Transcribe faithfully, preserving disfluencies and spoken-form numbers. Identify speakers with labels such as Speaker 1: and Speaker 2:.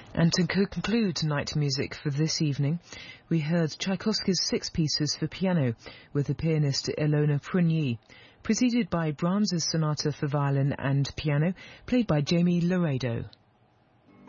Speaker 1: And to conclude night music for this evening, we heard Tchaikovsky's Six Pieces for Piano with the pianist Ilona Prunyi, preceded by Brahms's Sonata for Violin and Piano, played by Jamie Laredo.